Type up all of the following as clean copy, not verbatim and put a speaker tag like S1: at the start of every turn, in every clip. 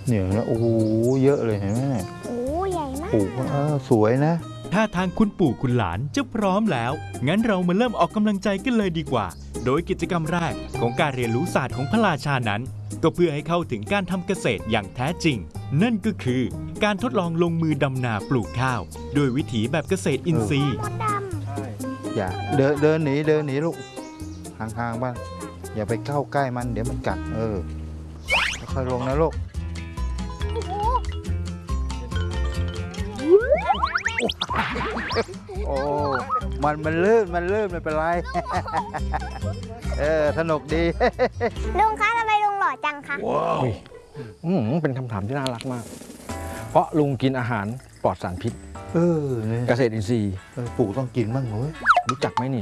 S1: เนี่ยนะโอ้โหเยอะเลยเห็นไหมเนี่ย
S2: โอ้ใหญ่มาก
S1: ปลูกสวยนะ
S3: ถ้าทางคุณปู่คุณหลานจะพร้อมแล้ว งั้นเรามาเริ่มออกกำลังใจกันเลยดีกว่า โดยกิจกรรมแรกของการเรียนรู้ศาสตร์ของพระราชานั้น ก็เพื่อให้เข้าถึงการทำเกษตรอย่างแท้จริง นั่นก็คือการทดลองลงมือดำนาปลูกข้าว โดยวิถีแบบเกษตรอินทรีย์
S2: มดด
S1: อย่าเดินหนีลูกห่างๆบ้างอย่าไปเข้าใกล้มันเดี๋ยวมันกัดค่อยๆลงนะลูก
S2: ำโอ้โห
S1: โอ้มันลื่นไม่เป็นไร สนุกดี
S2: ลุงคะทำไมลุงหล่อจังคะ
S4: เป็นคำถามที่น่ารักมาก เพราะลุงกินอาหารปลอดสารพิษ
S1: เนี่ย
S4: เกษตรอินทรีย์
S1: ปู่ต้องกินบ้างเว้ย
S4: รู้จักไหมนี่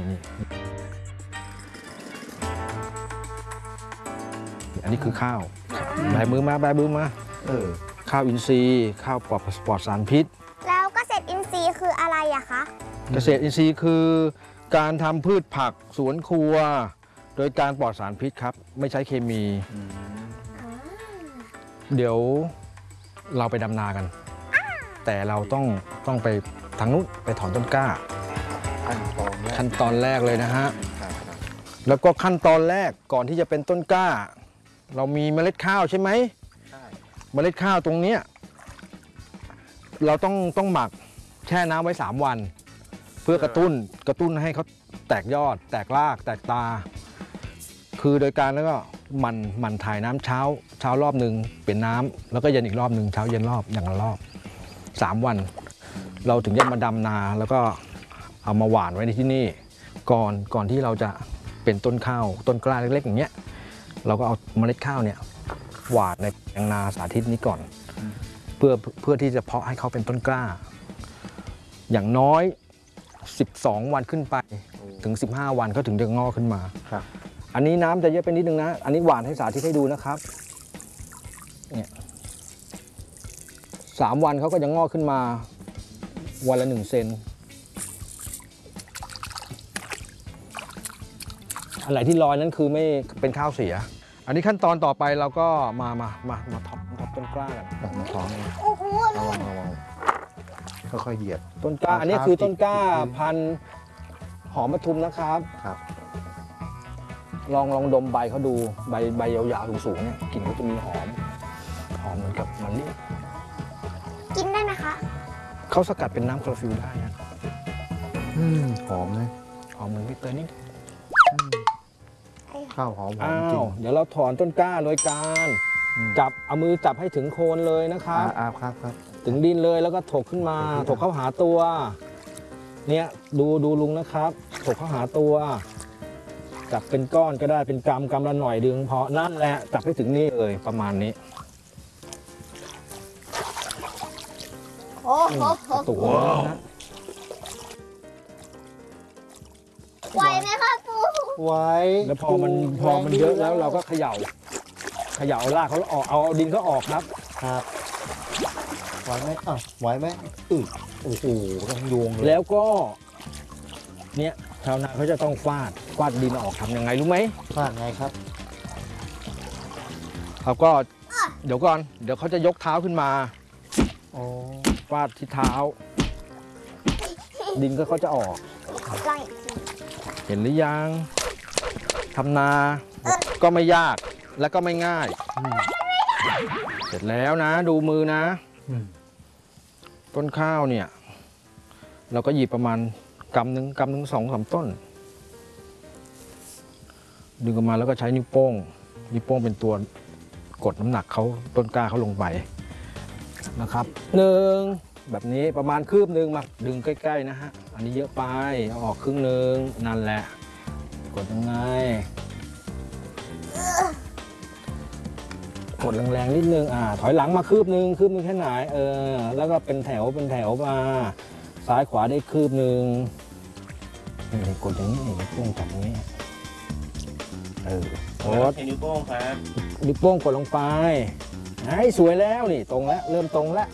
S4: อันนี้คือข้าวใบมือมาข้าวอินทรีย์ข้าวปลอดสารพิษ
S2: แล้วเกษตรอินทรีย์คืออะไรอะคะ
S4: เกษตรอินทรีย์คือการทำพืชผักสวนครัว โดยการปลอดสารพิษครับไม่ใช้เคมี เดี๋ยวเราไปดำนากัน แต่เราต้องไปทางนู้นไปถอนต้นกล้าขั้นตอนแรกเลยนะฮะแล้วก็ขั้นตอนแรกก่อนที่จะเป็นต้นกล้า เรามีเมล็ดข้าวใช่ไหมเมล็ดข้าวตรงเนี้ยเราต้องหมักแช่น้ำไว้3 วัน เพื่อกระตุ้นให้เขาแตกยอด แตกรากแตกตา คือโดยการแล้วก็มันถ่ายน้ำเช้ารอบหนึ่งเป็นน้ำแล้วก็เย็นอีกรอบหนึ่งเช้าเย็นรอบอย่างละรอบ3 วัน เราถึงจะมาดำนาแล้วก็เอามาหว่านไว้ในที่นี่ก่อนที่เราจะเป็นต้นข้าวต้นกล้าเล็กๆอย่างเงี้ยเราก็เอาเมล็ดข้าวเนี่ยหว่านในแปลงนาสาธิตนี้ก่อนเพื่อที่จะเพาะให้เขาเป็นต้นกล้า อย่างน้อย12 วันขึ้นไปถึง15 วันเขาถึงจะงอกขึ้นมาอันนี้น้ำจะเยอะไปนิดนึงนะอันนี้หว่านให้สาธิตให้ดูนะครับเนี่ย3 วันเขาก็จะงอกขึ้นมาวันละ1 เซนอะไรที่ลอยนั้นคือไม่เป็นข้าวเสียอันนี้ขั้นตอนต่อไปเราก็มาท็อปต้นกล้ากันมาถอน
S2: โอ้โห
S1: ระวังค่อยๆเหยียบ
S4: ต้นกล้าอันนี้คือต้นกล้าพันธุ์หอมปทุมนะครับลองดมใบเขาดูใบยาวๆสูงๆเนี่ยกลิ่นเขาจะมีหอมเหมือนกับมันนี่
S2: กินได้ไหมคะ
S4: เขาสกัดเป็นน้ำคลอโรฟิลได้นะ
S1: หอมนะ
S4: หอมเหมือนใบเตยนิด
S1: ข้าวหอมจริ
S4: อ้าง วเดี๋ยวเราถอนต้นกล้าโดยการเอามือจับให้ถึงโคนเลยนะครับ
S1: ครับ
S4: ถึงดินเลยแล้วก็ถกขึ้นมาถกเข้าหาตัวเนี่ยดูลุงนะครับถกเข้าหาตัวจับเป็นก้อนก็ได้เป็นกำละหน่อยดึงพอนั่นแหละจับให้ถึงนี่เลยประมาณนี้
S2: โอ้โห
S4: ตัวนะ
S2: ไหวไหมคะปู
S1: ไว้
S4: แล้วพอมันเยอะแล้วเราก็เขย่าเอารากเขาออกเอาดินเขาออกครับ
S1: ไหวไหมไหวไหมโอ้โหต้องโยงเลย
S4: แล้วก็เนี่ยชาวนาเขาจะต้องฟาดดินออกทำยังไงรู้ไหม
S1: พลาดไงครับ
S4: เขาก็เดี๋ยวเขาจะยกเท้าขึ้นมาฟาดที่เท้า ดินก็เขาจะออก
S2: ลองอีกที
S4: เห็นหรือยังทำนาก็ไม่ยากและก็ไม่ง่ายเสร็จแล้วนะดูมือนะต้นข้าวเนี่ยเราก็หยิบประมาณกำหนึ่ง2-3 ต้นดึงออกมาแล้วก็ใช้นิ้วโป้งเป็นตัวกดน้ำหนักเขาต้นกล้าเขาลงไปนะครับแบบนี้ประมาณคืบหนึ่งมาดึงใกล้ๆนะฮะอันนี้เยอะไปเอาออกครึ่งหนึ่งนั่นแหละกดยังไงกดแรงๆนิดนึงถอยหลังมาคืบหนึ่งแค่ไหนแล้วก็เป็นแถวมาซ้ายขวาได้คืบหนึ่งกดอย่างนี้นิ้วโป้งจับอย่างนี้กดนิ้วโป้งครับนิ้วโป้งกดลงไปให้สวยแล้วนี่ตรงแล้วเริ่มตรงแล้ว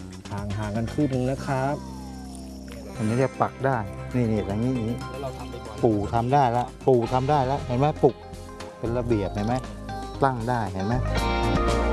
S4: ห่างกันคืบหนึ่งนะครับ
S1: อันนี้เรียกปักได้นี่อย่างนี้
S4: แล้วเราทำไปก่อน
S1: ปู่ทำได้แล้วปู่ทำได้แล้วเห็นไหมปลุกเป็นระเบียบเห็นไหมตั้งได้เห็นไหม